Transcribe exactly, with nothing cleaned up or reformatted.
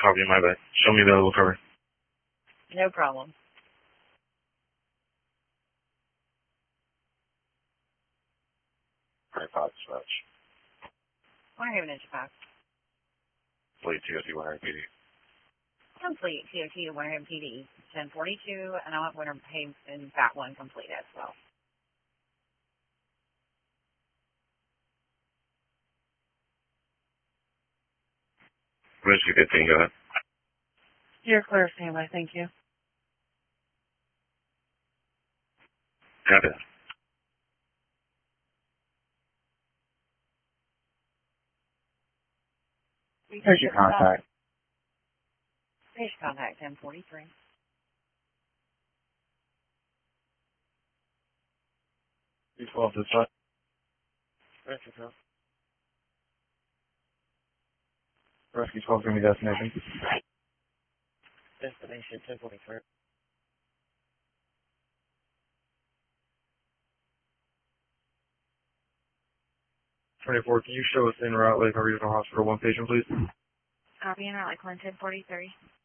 Copy, my bad. Show me the available cover. No problem. Alright, five dispatch. Winter Haven Engine Pack. Complete T O T Winter P D. Complete T O T Winter Haven P D. ten forty-two, and I want Winter Haven that one complete as well. Whiskey fifteen, go ahead. You're clear, standby. Thank you. Copy. Here's your contact. Here's your contact, ten forty-three. three twelve dispatch. Rescue twelve. Rescue twelve, give me destination. Destination ten forty-three. twenty-four, can you show us in route Lake Regional Hospital one patient, please? Copy and route Lakeland ten forty-three.